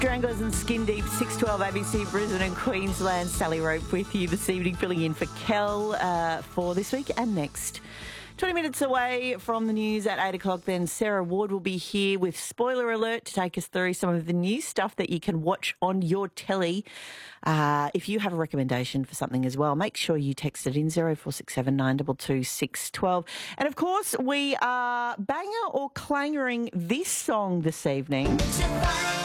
Stranglers and Skin Deep, 612 ABC, Brisbane and Queensland. Sally Rope with you this evening, filling in for Kel for this week and next. 20 minutes away from the news at 8 o'clock, then Sarah Ward will be here with Spoiler Alert to take us through some of the new stuff that you can watch on your telly. If you have a recommendation for something as well, make sure you text it in 0467 922 612. And of course, we are banger or clangering this song this evening.